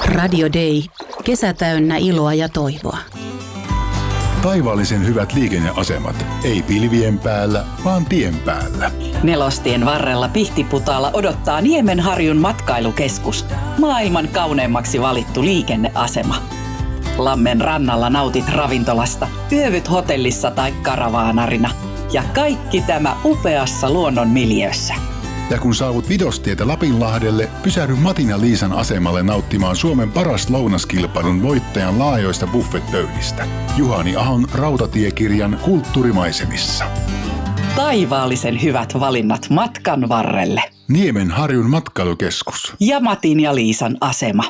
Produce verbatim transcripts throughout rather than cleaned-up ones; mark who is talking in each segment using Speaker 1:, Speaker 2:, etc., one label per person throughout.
Speaker 1: Radio Day. Kesä täynnä iloa ja toivoa.
Speaker 2: Taivaallisen hyvät liikenneasemat. Ei pilvien päällä, vaan tien päällä.
Speaker 3: Nelostien varrella Pihtiputaalla odottaa Niemenharjun matkailukeskus. Maailman kauneimmaksi valittu liikenneasema. Lammen rannalla nautit ravintolasta, yövyt hotellissa tai karavaanarina. Ja kaikki tämä upeassa luonnon miljöössä.
Speaker 2: Ja kun saavut Vidostietä Lapinlahdelle, pysähdy Matin ja Liisan asemalle nauttimaan Suomen paras lounaskilpailun voittajan laajoista buffetpöydistä. Juhani Ahon rautatiekirjan Kulttuurimaisemissa.
Speaker 3: Taivaallisen hyvät valinnat matkan varrelle.
Speaker 2: Niemenharjun matkailukeskus.
Speaker 3: Ja Matin ja Liisan asema.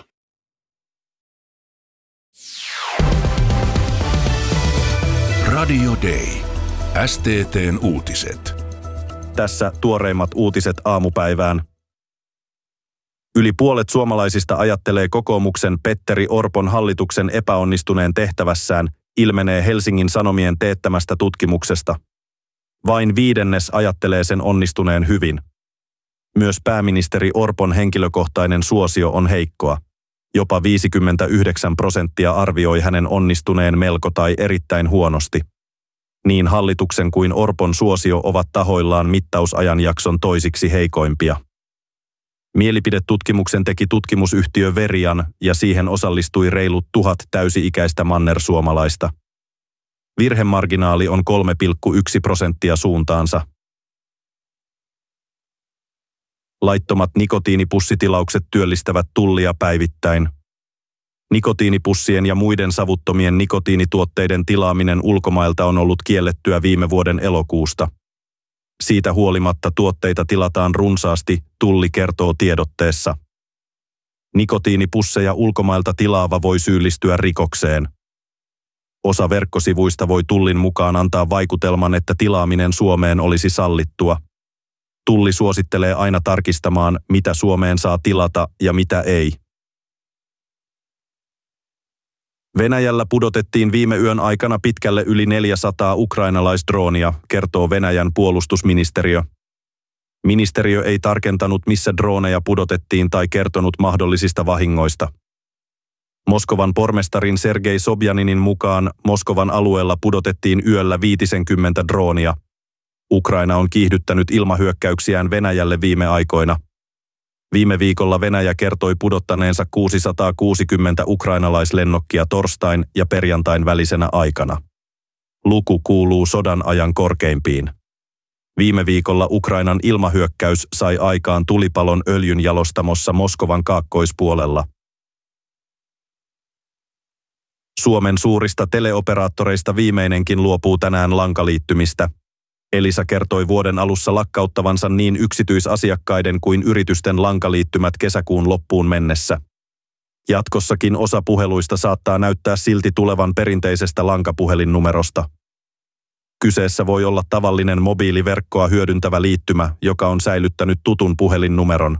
Speaker 2: Radio Day. S T T:n uutiset.
Speaker 4: Tässä tuoreimmat uutiset aamupäivään. Yli puolet suomalaisista ajattelee kokoomuksen Petteri Orpon hallituksen epäonnistuneen tehtävässään, ilmenee Helsingin Sanomien teettämästä tutkimuksesta. Vain viidennes ajattelee sen onnistuneen hyvin. Myös pääministeri Orpon henkilökohtainen suosio on heikkoa. Jopa viisikymmentäyhdeksän prosenttia arvioi hänen onnistuneen melko tai erittäin huonosti. Niin hallituksen kuin Orpon suosio ovat tahoillaan mittausajanjakson toisiksi heikoimpia. Mielipidetutkimuksen teki tutkimusyhtiö Verian ja siihen osallistui reilut tuhat täysi-ikäistä mannersuomalaista. Virhemarginaali on kolme pilkku yksi prosenttia suuntaansa. Laittomat nikotiinipussitilaukset työllistävät tullia päivittäin. Nikotiinipussien ja muiden savuttomien nikotiinituotteiden tilaaminen ulkomailta on ollut kiellettyä viime vuoden elokuusta. Siitä huolimatta tuotteita tilataan runsaasti, Tulli kertoo tiedotteessa. Nikotiinipusseja ulkomailta tilaava voi syyllistyä rikokseen. Osa verkkosivuista voi Tullin mukaan antaa vaikutelman, että tilaaminen Suomeen olisi sallittua. Tulli suosittelee aina tarkistamaan, mitä Suomeen saa tilata ja mitä ei. Venäjällä pudotettiin viime yön aikana pitkälle yli neljäsataa ukrainalaisdroonia, kertoo Venäjän puolustusministeriö. Ministeriö ei tarkentanut, missä drooneja pudotettiin tai kertonut mahdollisista vahingoista. Moskovan pormestarin Sergei Sobjaninin mukaan Moskovan alueella pudotettiin yöllä viisikymmentä droonia. Ukraina on kiihdyttänyt ilmahyökkäyksiään Venäjälle viime aikoina. Viime viikolla Venäjä kertoi pudottaneensa kuusisataakuusikymmentä ukrainalaislennokkia torstain ja perjantain välisenä aikana. Luku kuuluu sodan ajan korkeimpiin. Viime viikolla Ukrainan ilmahyökkäys sai aikaan tulipalon öljynjalostamossa Moskovan kaakkoispuolella. Suomen suurista teleoperaattoreista viimeinenkin luopuu tänään lankaliittymistä. Elisa kertoi vuoden alussa lakkauttavansa niin yksityisasiakkaiden kuin yritysten lankaliittymät kesäkuun loppuun mennessä. Jatkossakin osa puheluista saattaa näyttää silti tulevan perinteisestä lankapuhelinnumerosta. Kyseessä voi olla tavallinen mobiiliverkkoa hyödyntävä liittymä, joka on säilyttänyt tutun puhelinnumeron.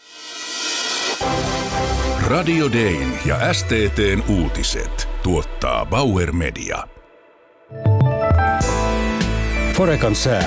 Speaker 2: Radio Dayn ja S T T:n uutiset tuottaa Bauer Media.
Speaker 5: Forekan sää.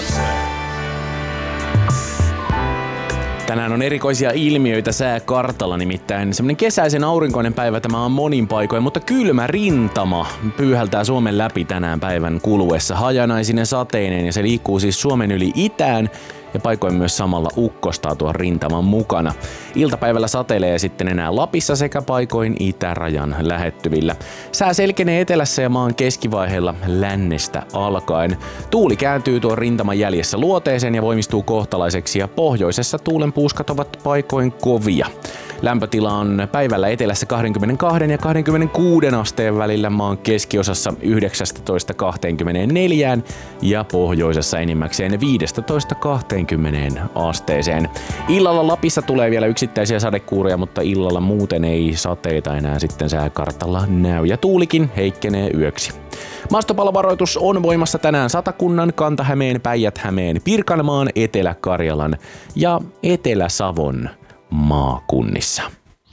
Speaker 5: Tänään on erikoisia ilmiöitä sääkartalla, nimittäin semmoinen kesäisen aurinkoinen päivä tämä on monin paikoin, mutta kylmä rintama pyyhältää Suomen läpi tänään päivän kuluessa hajanaisinen sateineen ja se liikkuu siis Suomen yli itään ja paikoin myös samalla ukkostaa tuon rintaman mukana. Iltapäivällä satelee sitten enää Lapissa sekä paikoin itärajan lähettyvillä. Sää selkenee etelässä ja maan keskivaiheella lännestä alkaen. Tuuli kääntyy tuon rintaman jäljessä luoteeseen ja voimistuu kohtalaiseksi ja pohjoisessa tuulen puuskat ovat paikoin kovia. Lämpötila on päivällä etelässä kaksikymmentäkaksi ja kaksikymmentäkuusi asteen välillä, maan keskiosassa yhdeksäntoista kaksikymmentäneljä ja pohjoisessa enimmäkseen viisitoista kaksikymmentä asteeseen. Illalla Lapissa tulee vielä yksittäisiä sadekuuria, mutta illalla muuten ei sateita enää sitten sääkartalla näy ja tuulikin heikkenee yöksi. Maastopalovaroitus on voimassa tänään Satakunnan, Kanta-Hämeen, Päijät-Hämeen, Pirkanmaan, Etelä-Karjalan ja Etelä-Savon maakunnissa.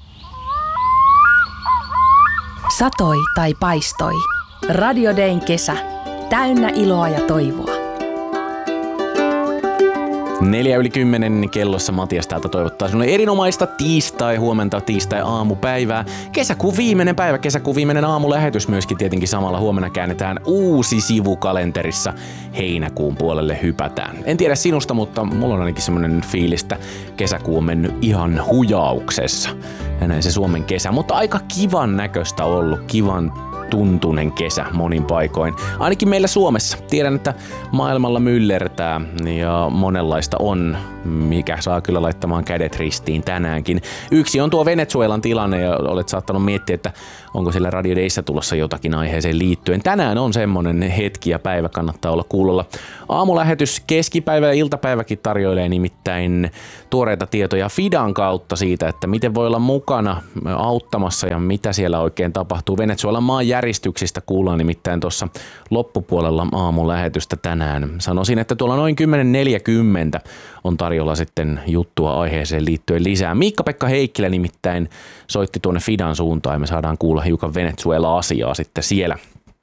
Speaker 1: Satoi tai paistoi. Radio Dayn kesä. Täynnä iloa ja toivoa.
Speaker 5: Neljä yli kymmenen kellossa Matias täältä toivottaa sinulle erinomaista tiistai, huomenta tiistai aamupäivää. Kesäkuun viimeinen päivä, kesäkuun viimeinen aamulähetys myöskin tietenkin samalla. Huomenna käännetään uusi sivu kalenterissa. Heinäkuun puolelle hypätään. En tiedä sinusta, mutta mulla on ainakin semmoinen fiilistä. Kesäkuu on mennyt ihan hujauksessa. Ja näin se Suomen kesä, mutta aika kivan näköistä ollut, kivan tuntunen kesä monin paikoin. Ainakin meillä Suomessa. Tiedän, että maailmalla myllertää ja monenlaista on, mikä saa kyllä laittamaan kädet ristiin tänäänkin. Yksi on tuo Venezuelan tilanne ja olet saattanut miettiä, että onko siellä Radio Dayssä tulossa jotakin aiheeseen liittyen. Tänään on semmonen hetki ja päivä, kannattaa olla kuulolla. Aamulähetys keskipäivä ja iltapäiväkin tarjoilee nimittäin tuoreita tietoja Fidan kautta siitä, että miten voi olla mukana auttamassa ja mitä siellä oikein tapahtuu. Venezuelan maanjäristyksistä kuullaan nimittäin tuossa loppupuolella aamulähetystä tänään. Sanoisin, että tuolla noin kymmenen neljäkymmentä on tarjolla sitten juttua aiheeseen liittyen lisää. Miikka-Pekka Heikkilä nimittäin soitti tuonne Fidan suuntaan ja me saadaan kuulla hiukan Venezuela-asiaa sitten siellä.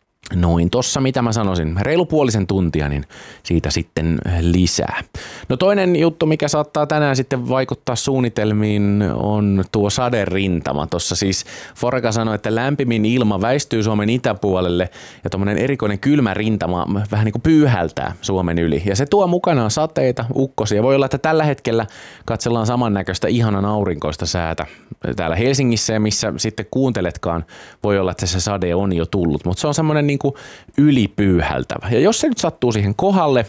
Speaker 5: Noin tossa, mitä mä sanoisin, reilu puolisen tuntia, niin siitä sitten lisää. No toinen juttu, mikä saattaa tänään sitten vaikuttaa suunnitelmiin, on tuo saderintama. Tossa siis Foreka sanoi, että lämpimin ilma väistyy Suomen itäpuolelle ja tommonen erikoinen kylmä rintama vähän niin kuin pyyhältää Suomen yli. Ja se tuo mukanaan sateita, ukkosia. Voi olla, että tällä hetkellä katsellaan samannäköistä ihanan aurinkoista säätä täällä Helsingissä ja missä sitten kuunteletkaan. Voi olla, että se sade on jo tullut, mutta se on semmoinen niin kuin ylipyyhältävä. Ja jos se nyt sattuu siihen kohdalle,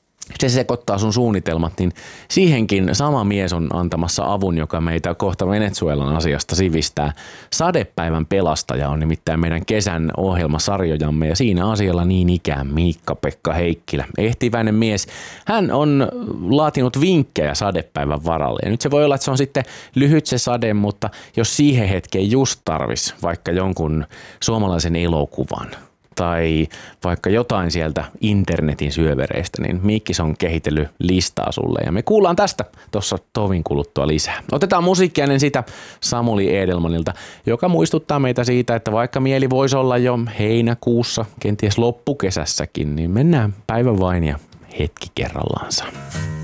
Speaker 5: se sekoittaa sun suunnitelmat, niin siihenkin sama mies on antamassa avun, joka meitä kohta Venezuelan asiasta sivistää. Sadepäivän pelastaja on nimittäin meidän kesän ohjelmasarjojamme ja siinä asialla niin ikään Miikka-Pekka Heikkilä. Ehtiväinen mies. Hän on laatinut vinkkejä sadepäivän varalle ja nyt se voi olla, että se on sitten lyhyt se sade, mutta jos siihen hetkeen just tarvis vaikka jonkun suomalaisen elokuvan tai vaikka jotain sieltä internetin syövereistä, niin Miikkis on kehitellyt listaa sulle. Ja me kuullaan tästä tuossa tovin kuluttua lisää. Otetaan musiikkia ennen sitä Samuli Edelmanilta, joka muistuttaa meitä siitä, että vaikka mieli voisi olla jo heinäkuussa, kenties loppukesässäkin, niin mennään päivän vain ja hetki kerrallaansa.